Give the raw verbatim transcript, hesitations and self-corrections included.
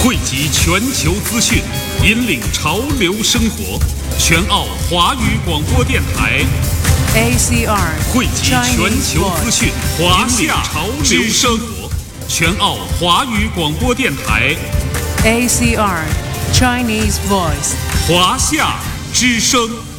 汇集全球资讯，引领潮流生活。全澳华语广播电台 A C R 汇集全球资讯，华夏潮流生活。全澳华语广播电台 A C R Chinese Voice 华夏之声。